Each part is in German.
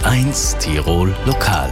U1 Tirol Lokal.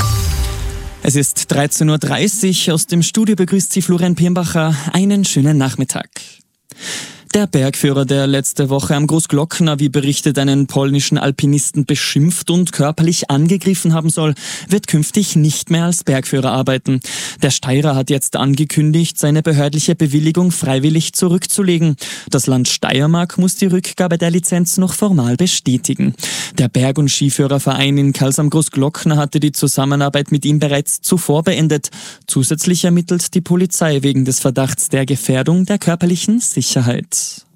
Es ist 13.30 Uhr. Aus dem Studio begrüßt Sie Florian Pirnbacher. Einen schönen Nachmittag. Der Bergführer, der letzte Woche am Großglockner, wie berichtet, einen polnischen Alpinisten beschimpft und körperlich angegriffen haben soll, wird künftig nicht mehr als Bergführer arbeiten. Der Steirer hat jetzt angekündigt, seine behördliche Bewilligung freiwillig zurückzulegen. Das Land Steiermark muss die Rückgabe der Lizenz noch formal bestätigen. Der Berg- und Skiführerverein in Kals am Großglockner hatte die Zusammenarbeit mit ihm bereits zuvor beendet. Zusätzlich ermittelt die Polizei wegen des Verdachts der Gefährdung der körperlichen Sicherheit.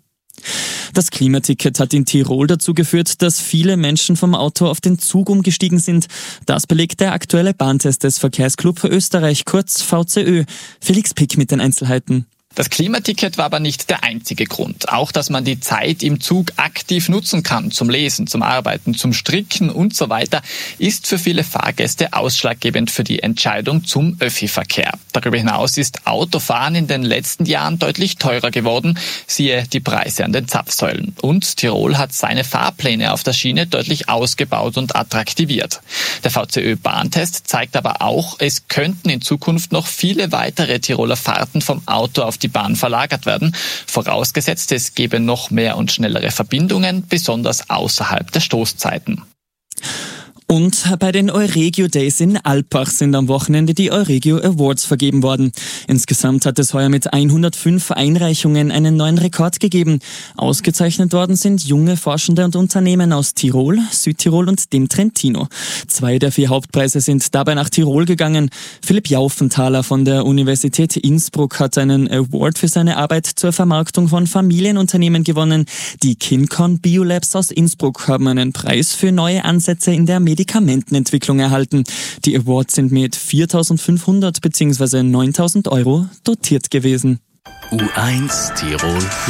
Das Klimaticket hat in Tirol dazu geführt, dass viele Menschen vom Auto auf den Zug umgestiegen sind. Das belegt der aktuelle Bahntest des Verkehrsclub Österreich, kurz VCÖ. Felix Pick mit den Einzelheiten. Das Klimaticket war aber nicht der einzige Grund. Auch, dass man die Zeit im Zug aktiv nutzen kann, zum Lesen, zum Arbeiten, zum Stricken und so weiter, ist für viele Fahrgäste ausschlaggebend für die Entscheidung zum Öffi-Verkehr. Darüber hinaus ist Autofahren in den letzten Jahren deutlich teurer geworden, siehe die Preise an den Zapfsäulen. Und Tirol hat seine Fahrpläne auf der Schiene deutlich ausgebaut und attraktiviert. Der VCÖ-Bahntest zeigt aber auch, es könnten in Zukunft noch viele weitere Tiroler Fahrten vom Auto auf die Bahn verlagert werden, vorausgesetzt es gäbe noch mehr und schnellere Verbindungen, besonders außerhalb der Stoßzeiten. Und bei den Euregio Days in Alpbach sind am Wochenende die Euregio Awards vergeben worden. Insgesamt hat es heuer mit 105 Einreichungen einen neuen Rekord gegeben. Ausgezeichnet worden sind junge Forschende und Unternehmen aus Tirol, Südtirol und dem Trentino. 2 der 4 Hauptpreise sind dabei nach Tirol gegangen. Philipp Jauffenthaler von der Universität Innsbruck hat einen Award für seine Arbeit zur Vermarktung von Familienunternehmen gewonnen. Die KinCon Biolabs aus Innsbruck haben einen Preis für neue Ansätze in der Medikamentenentwicklung erhalten. Die Awards sind mit 4.500 bzw. 9.000 € dotiert gewesen. U1 Tirol